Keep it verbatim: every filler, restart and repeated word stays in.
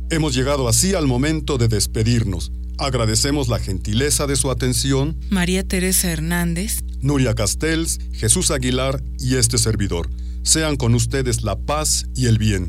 Hemos llegado así al momento de despedirnos. Agradecemos la gentileza de su atención. María Teresa Hernández, Nuria Castells, Jesús Aguilar y este servidor. Sean con ustedes la paz y el bien.